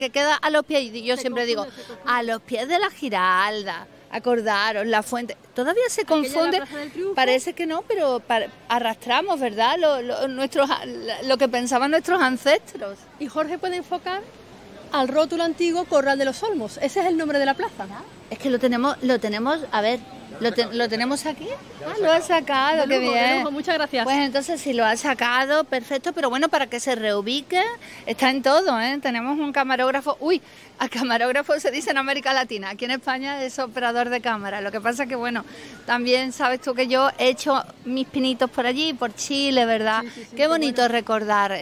que queda a los pies, y yo siempre digo, a los pies de la Giralda, acordaros, la fuente, todavía se confunde, parece que no, pero arrastramos, ¿verdad?, lo que pensaban nuestros ancestros. Y Jorge puede enfocar al rótulo antiguo Corral de los Olmos, ese es el nombre de la plaza. Es que lo tenemos, a ver, ¿lo tenemos aquí? Ah, lo ha sacado, qué bien. Muchas gracias. Pues entonces si lo ha sacado, perfecto, pero bueno, para que se reubique, está en todo, ¿eh? Tenemos un camarógrafo, al camarógrafo se dice en América Latina, aquí en España es operador de cámara, lo que pasa que bueno, también sabes tú que yo he hecho mis pinitos por allí, por Chile, ¿verdad? Sí, qué bonito recordar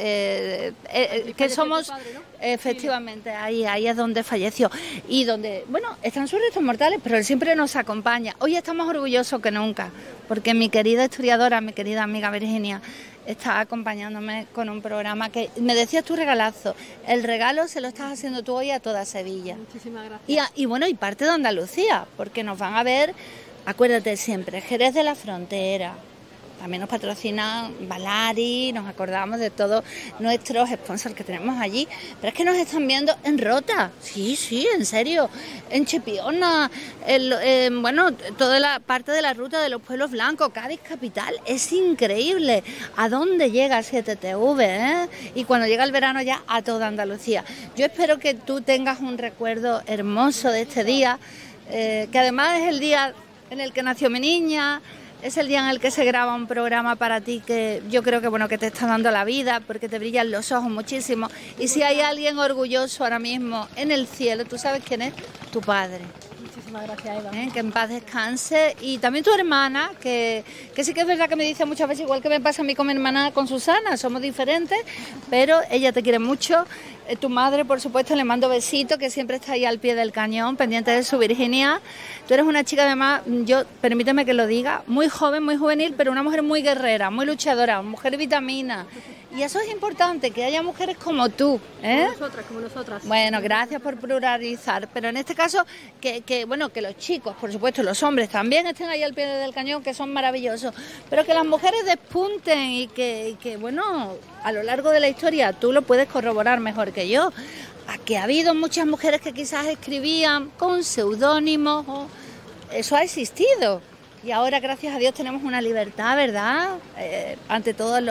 que somos... Padre, ¿no? Efectivamente, ahí es donde falleció y donde, bueno, están sus restos mortales, pero él siempre nos acompaña. Hoy estamos orgullosos que nunca, porque mi querida historiadora, mi querida amiga Virginia, está acompañándome con un programa que me decías tu regalazo. El regalo se lo estás haciendo tú hoy a toda Sevilla. Muchísimas gracias. Y bueno, y parte de Andalucía, porque nos van a ver, acuérdate siempre, Jerez de la Frontera. También nos patrocina Valari, nos acordamos de todos nuestros sponsors que tenemos allí. Pero es que nos están viendo en Rota, sí, en serio, en Chipiona, bueno, toda la parte de la ruta de los pueblos blancos, Cádiz capital, es increíble. ¿A dónde llega 7TV? Y cuando llega el verano ya a toda Andalucía. Yo espero que tú tengas un recuerdo hermoso de este día, que además es el día en el que nació mi niña. Es el día en el que se graba un programa para ti que yo creo que bueno que te está dando la vida porque te brillan los ojos muchísimo. Y si hay alguien orgulloso ahora mismo en el cielo, ¿tú sabes quién es? Tu padre. Muchísimas gracias, Eva. Que en paz descanse. Y también tu hermana, que sí que es verdad que me dice muchas veces, igual que me pasa a mí con mi hermana, con Susana, somos diferentes, pero ella te quiere mucho. Tu madre, por supuesto, le mando besitos, que siempre está ahí al pie del cañón, pendiente de su Virginia. Tú eres una chica, además, permíteme que lo diga, muy joven, muy juvenil, pero una mujer muy guerrera, muy luchadora, mujer vitamina. Y eso es importante, que haya mujeres como tú, ¿eh? Como nosotras. Bueno, gracias por pluralizar, pero en este caso, que los chicos, por supuesto, los hombres también estén ahí al pie del cañón, que son maravillosos, pero que las mujeres despunten y que bueno, a lo largo de la historia, tú lo puedes corroborar mejor que yo, a que ha habido muchas mujeres que quizás escribían con seudónimos, eso ha existido. Y ahora, gracias a Dios, tenemos una libertad, ¿verdad? Ante todos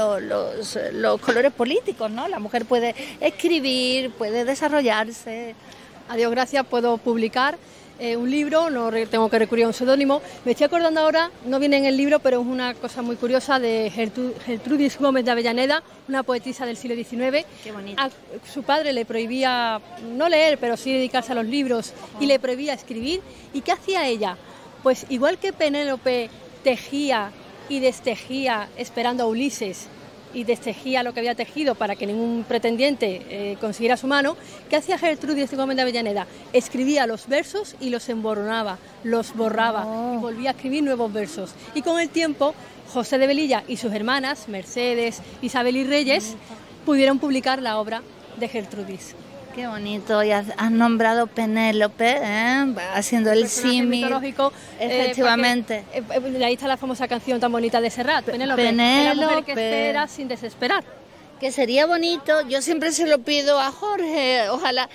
los colores políticos, ¿no? La mujer puede escribir, puede desarrollarse. A Dios gracias, puedo publicar un libro, no tengo que recurrir a un seudónimo. Me estoy acordando ahora, no viene en el libro, pero es una cosa muy curiosa, de Gertrudis Gómez de Avellaneda, una poetisa del siglo XIX. Qué bonito. Su padre le prohibía no leer, pero sí dedicarse a los libros, y le prohibía escribir. ¿Y qué hacía ella? Pues igual que Penélope tejía y destejía esperando a Ulises y destejía lo que había tejido para que ningún pretendiente consiguiera su mano, ¿qué hacía Gertrudis Gómez de Avellaneda? Escribía los versos y los emborronaba, los borraba y volvía a escribir nuevos versos. Y con el tiempo, José de Velilla y sus hermanas, Mercedes, Isabel y Reyes, pudieron publicar la obra de Gertrudis. Qué bonito, y has nombrado Penélope, haciendo el símil mitológico. Efectivamente. De ahí está la famosa canción tan bonita de Serrat, Penélope, la mujer que espera sin desesperar. Que sería bonito, yo siempre se lo pido a Jorge, ojalá,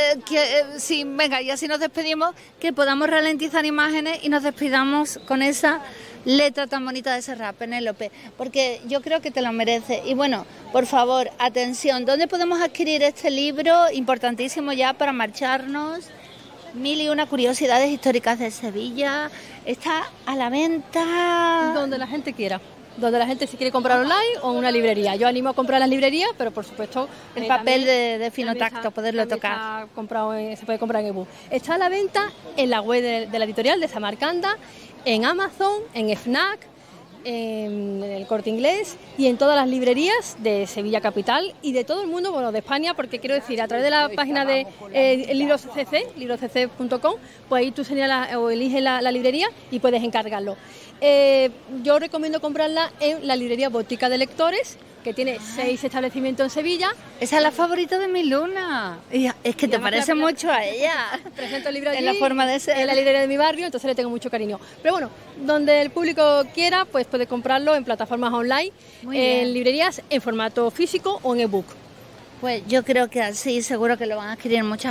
venga, y así nos despedimos, que podamos ralentizar imágenes y nos despidamos con esa letra tan bonita de Serrat, Penélope, porque yo creo que te lo merece. Y bueno, por favor, atención, ¿dónde podemos adquirir este libro? Importantísimo ya para marcharnos. 1001 curiosidades históricas de Sevilla. Está a la venta donde la gente quiera. Donde la gente si quiere comprar online o en una librería. Yo animo a comprar en las librerías, pero por supuesto el papel de fino tacto, poderlo tocar. Se puede comprar en ebook. Está a la venta en la web de la editorial de Samarcanda, en Amazon, en Fnac, en el Corte Inglés y en todas las librerías de Sevilla Capital y de todo el mundo, bueno, de España, porque quiero decir, a través de la página de libroscc.com, pues ahí tú señalas o eliges la librería y puedes encargarlo. Yo recomiendo comprarla en la librería Botica de Lectores, que tiene 6 establecimientos en Sevilla. Esa es la favorita de mi Luna. Es que te parece mucho a ella. Presento el libro allí, en la forma de ser. En la librería de mi barrio, entonces le tengo mucho cariño. Pero bueno, donde el público quiera, pues puede comprarlo en plataformas online, en librerías en formato físico o en ebook. Pues yo creo que así seguro que lo van a adquirir muchas